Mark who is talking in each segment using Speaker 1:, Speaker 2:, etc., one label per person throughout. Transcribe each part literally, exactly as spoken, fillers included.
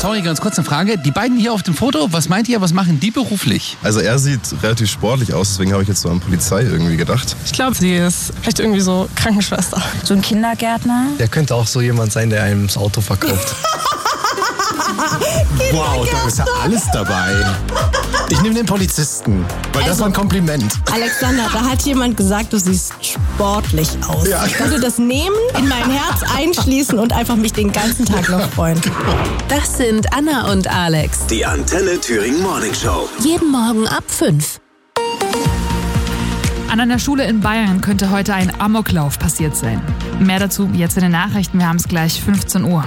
Speaker 1: sorry, ganz kurz eine Frage. Die beiden hier auf dem Foto, was meint ihr, was machen die beruflich?
Speaker 2: Also er sieht relativ sportlich aus, deswegen habe ich jetzt so an Polizei irgendwie gedacht.
Speaker 3: Ich glaube, sie ist vielleicht irgendwie so Krankenschwester.
Speaker 4: So ein Kindergärtner.
Speaker 5: Der könnte auch so jemand sein, der einem das Auto verkauft.
Speaker 6: Wow, da ist ja alles dabei. Ich nehme den Polizisten, weil also, das war ein Kompliment.
Speaker 7: Alexander, da hat jemand gesagt, du siehst sportlich aus. Ja. Ich könnte das nehmen, in mein Herz einschließen und einfach mich den ganzen Tag noch freuen.
Speaker 8: Das sind Anna und Alex.
Speaker 9: Die Antenne Thüringen Morning Show.
Speaker 8: Jeden Morgen ab fünf.
Speaker 10: An einer Schule in Bayern könnte heute ein Amoklauf passiert sein. Mehr dazu jetzt in den Nachrichten. Wir haben es gleich fünfzehn Uhr.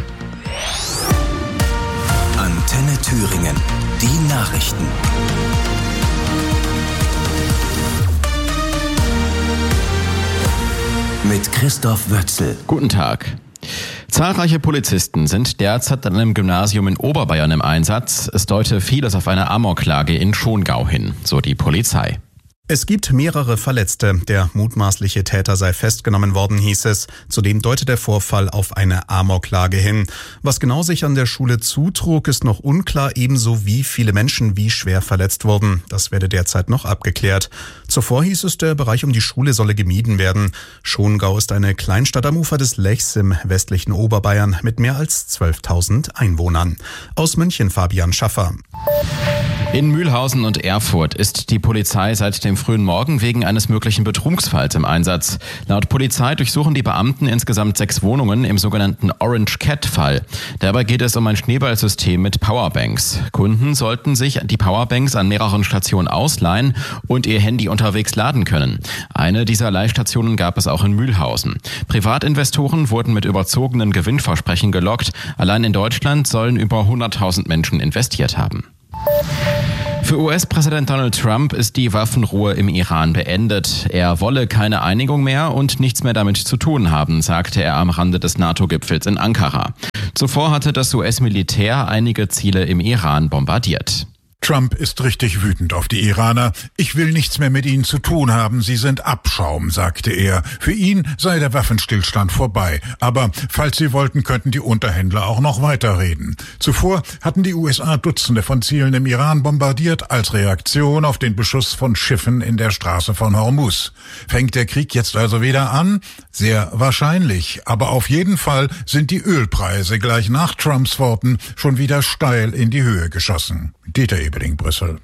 Speaker 9: Antenne Thüringen. Die Nachrichten. Mit Christoph Wötzel.
Speaker 11: Guten Tag. Zahlreiche Polizisten sind derzeit an einem Gymnasium in Oberbayern im Einsatz. Es deute vieles auf eine Amoklage in Schongau hin, so die Polizei.
Speaker 12: Es gibt mehrere Verletzte. Der mutmaßliche Täter sei festgenommen worden, hieß es. Zudem deutet der Vorfall auf eine Amoklage hin. Was genau sich an der Schule zutrug, ist noch unklar, ebenso wie viele Menschen wie schwer verletzt wurden. Das werde derzeit noch abgeklärt. Zuvor hieß es, der Bereich um die Schule solle gemieden werden. Schongau ist eine Kleinstadt am Ufer des Lechs im westlichen Oberbayern mit mehr als zwölftausend Einwohnern. Aus München Fabian Schaffer.
Speaker 11: In Mühlhausen und Erfurt ist die Polizei seit dem frühen Morgen wegen eines möglichen Betrugsfalls im Einsatz. Laut Polizei durchsuchen die Beamten insgesamt sechs Wohnungen im sogenannten Orange Cat-Fall. Dabei geht es um ein Schneeballsystem mit Powerbanks. Kunden sollten sich die Powerbanks an mehreren Stationen ausleihen und ihr Handy unterwegs laden können. Eine dieser Leihstationen gab es auch in Mühlhausen. Privatinvestoren wurden mit überzogenen Gewinnversprechen gelockt. Allein in Deutschland sollen über hunderttausend Menschen investiert haben. Für U S-Präsident Donald Trump ist die Waffenruhe im Iran beendet. Er wolle keine Einigung mehr und nichts mehr damit zu tun haben, sagte er am Rande des NATO-Gipfels in Ankara. Zuvor hatte das U S-Militär einige Ziele im Iran bombardiert.
Speaker 13: Trump ist richtig wütend auf die Iraner. Ich will nichts mehr mit ihnen zu tun haben. Sie sind Abschaum, sagte er. Für ihn sei der Waffenstillstand vorbei. Aber falls sie wollten, könnten die Unterhändler auch noch weiterreden. Zuvor hatten die U S A Dutzende von Zielen im Iran bombardiert als Reaktion auf den Beschuss von Schiffen in der Straße von Hormuz. Fängt der Krieg jetzt also wieder an? Sehr wahrscheinlich. Aber auf jeden Fall sind die Ölpreise gleich nach Trumps Worten schon wieder steil in die Höhe geschossen. Dieter Ebeling, Brüssel.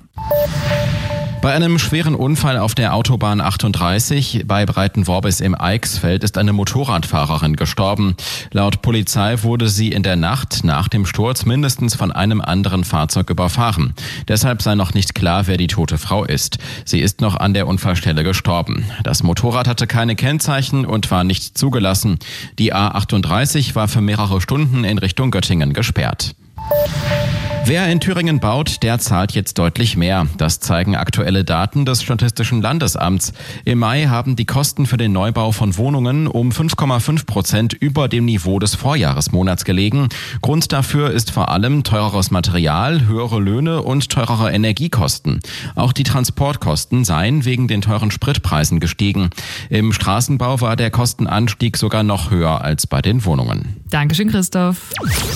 Speaker 11: Bei einem schweren Unfall auf der Autobahn achtunddreißig bei Breitenworbis im Eichsfeld ist eine Motorradfahrerin gestorben. Laut Polizei wurde sie in der Nacht nach dem Sturz mindestens von einem anderen Fahrzeug überfahren. Deshalb sei noch nicht klar, wer die tote Frau ist. Sie ist noch an der Unfallstelle gestorben. Das Motorrad hatte keine Kennzeichen und war nicht zugelassen. Die A achtunddreißig war für mehrere Stunden in Richtung Göttingen gesperrt. Wer in Thüringen baut, der zahlt jetzt deutlich mehr. Das zeigen aktuelle Daten des Statistischen Landesamts. Im Mai haben die Kosten für den Neubau von Wohnungen um fünf Komma fünf Prozent über dem Niveau des Vorjahresmonats gelegen. Grund dafür ist vor allem teureres Material, höhere Löhne und teurere Energiekosten. Auch die Transportkosten seien wegen den teuren Spritpreisen gestiegen. Im Straßenbau war der Kostenanstieg sogar noch höher als bei den Wohnungen.
Speaker 10: Dankeschön, Christoph.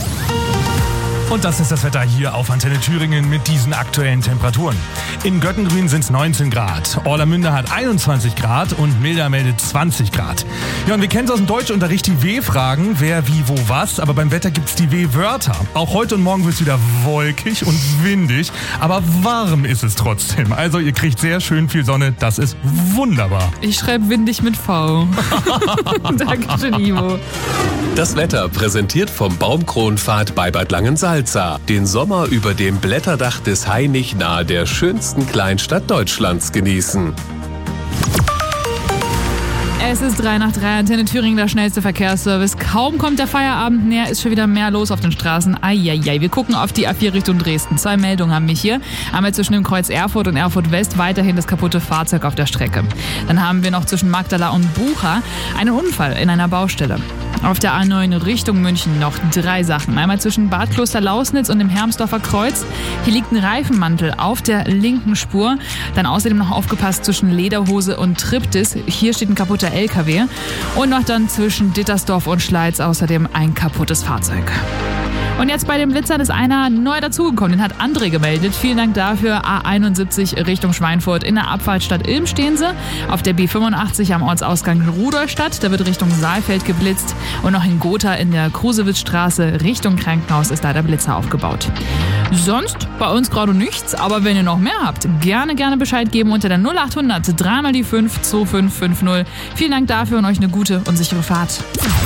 Speaker 14: Und das ist das Wetter hier auf Antenne Thüringen mit diesen aktuellen Temperaturen. In Göttengrün sind es neunzehn Grad, Orlamünde hat einundzwanzig Grad und Milda meldet zwanzig Grad. Ja, und wir kennen es aus dem Deutschunterricht, die W-Fragen, wer, wie, wo, was, aber beim Wetter gibt's die W-Wörter. Auch heute und morgen wird's wieder wolkig und windig, aber warm ist es trotzdem. Also ihr kriegt sehr schön viel Sonne, das ist wunderbar.
Speaker 10: Ich schreibe windig mit V. Dankeschön, Ivo.
Speaker 9: Das Wetter präsentiert vom Baumkronpfad bei Bad Langensalza. Den Sommer über dem Blätterdach des Hainich nahe der schönsten Kleinstadt Deutschlands genießen.
Speaker 10: Es ist drei nach drei, Antenne Thüringen, der schnellste Verkehrsservice. Kaum kommt der Feierabend näher, ist schon wieder mehr los auf den Straßen. Eieiei, wir gucken auf die A vier Richtung Dresden. Zwei Meldungen haben wir hier. Einmal zwischen dem Kreuz Erfurt und Erfurt West weiterhin das kaputte Fahrzeug auf der Strecke. Dann haben wir noch zwischen Magdala und Bucha einen Unfall in einer Baustelle. Auf der A neun Richtung München noch drei Sachen. Einmal zwischen Bad Kloster-Lausnitz und dem Hermsdorfer Kreuz. Hier liegt ein Reifenmantel auf der linken Spur. Dann außerdem noch aufgepasst zwischen Lederhose und Triptis. Hier steht ein kaputter L K W. Und noch dann zwischen Dittersdorf und Schleiz außerdem ein kaputtes Fahrzeug. Und jetzt bei den Blitzern ist einer neu dazugekommen. Den hat André gemeldet. Vielen Dank dafür. A einundsiebzig Richtung Schweinfurt. In der Abfahrt Stadt Ilm stehen sie. Auf der B fünfundachtzig am Ortsausgang Rudolstadt. Da wird Richtung Saalfeld geblitzt. Und noch in Gotha in der Krusewitzstraße Richtung Krankenhaus ist da der Blitzer aufgebaut. Sonst bei uns gerade nichts. Aber wenn ihr noch mehr habt, gerne, gerne Bescheid geben unter der null achthundert drei mal die fünf zwei fünf fünf null. Vielen Dank dafür und euch eine gute und sichere Fahrt.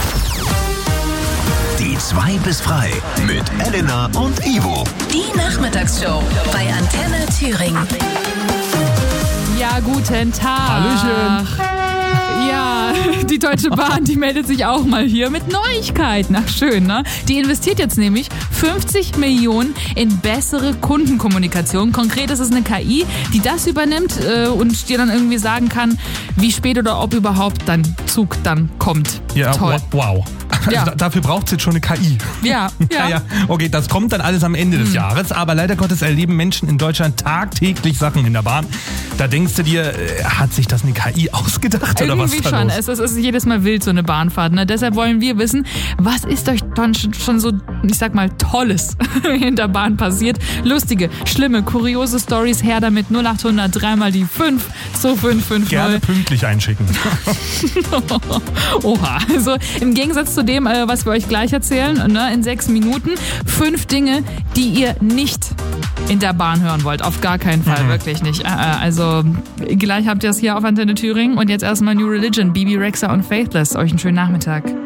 Speaker 4: Die zwei bis frei mit Elena und Ivo.
Speaker 8: Die Nachmittagsshow bei Antenne Thüringen.
Speaker 10: Ja, guten Tag.
Speaker 14: Hallöchen.
Speaker 10: Ja, die Deutsche Bahn, die meldet sich auch mal hier mit Neuigkeiten. Ach schön, ne? Die investiert jetzt nämlich fünfzig Millionen in bessere Kundenkommunikation. Konkret ist es eine K I, die das übernimmt äh, und dir dann irgendwie sagen kann, wie spät oder ob überhaupt dein Zug dann kommt.
Speaker 14: Ja,
Speaker 10: toll.
Speaker 14: Wow.
Speaker 10: Ja.
Speaker 14: Also, dafür braucht es jetzt schon eine K I.
Speaker 10: Ja, ja.
Speaker 14: ja, ja. Okay, das kommt dann alles am Ende des mhm. Jahres, aber leider Gottes erleben Menschen in Deutschland tagtäglich Sachen in der Bahn. Da denkst du dir, äh, hat sich das eine K I ausgedacht oder was
Speaker 10: Irgendwie
Speaker 14: da
Speaker 10: schon.
Speaker 14: los?
Speaker 10: Es, es ist jedes Mal wild, so eine Bahnfahrt. Ne? Deshalb wollen wir wissen, was ist euch dann schon so, ich sag mal, Tolles in der Bahn passiert? Lustige, schlimme, kuriose Stories her damit null achthundert drei mal die fünf zwei fünf fünf null.
Speaker 14: Gerne pünktlich einschicken.
Speaker 10: Oha, also im Gegensatz zu dem, was wir euch gleich erzählen, ne, in sechs Minuten, fünf Dinge, die ihr nicht in der Bahn hören wollt. Auf gar keinen Fall, mhm. wirklich nicht. Also gleich habt ihr es hier auf Antenne Thüringen und jetzt erstmal New Religion, Bibi Rexha und Faithless. Euch einen schönen Nachmittag.